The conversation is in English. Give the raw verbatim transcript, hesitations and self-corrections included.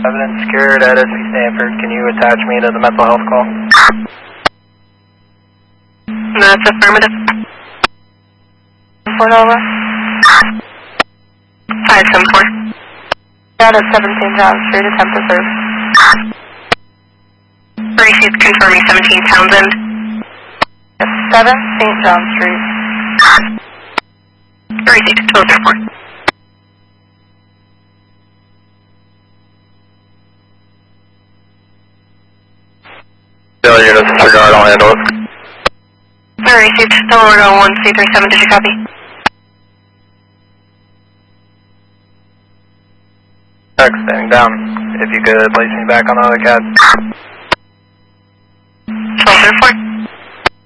Evidence secured at S C Stanford. Can you attach me to the mental health call? That's affirmative. Four over. five seven four. Out at seventeen John Street, attempt to serve. Received confirming seventeen Townsend. seven Saint John Street. Received twelve zero four. Failure to disregard, I'll handle it. Received Delaware one C three seven, did you copy? X, standing down. If you could place me back on the other C A D. twelve zero four.